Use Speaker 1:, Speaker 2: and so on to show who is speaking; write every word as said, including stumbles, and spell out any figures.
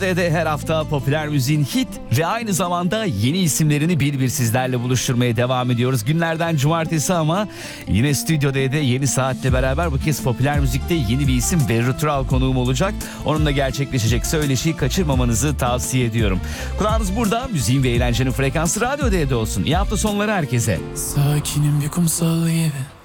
Speaker 1: de her hafta popüler müziğin hit ve aynı zamanda yeni isimlerini bir bir sizlerle buluşturmaya devam ediyoruz. Günlerden cumartesi ama yine Stüdyo D'de yeni saatle beraber bu kez popüler müzikte yeni bir isim Berru Tural konuğum olacak. Onunla gerçekleşecek söyleşiyi kaçırmamanızı tavsiye ediyorum. Kulağınız burada, müziğin ve eğlencenin frekansı Radyo D'de olsun. İyi hafta sonları herkese.
Speaker 2: Sakinim bir kumsal gibi,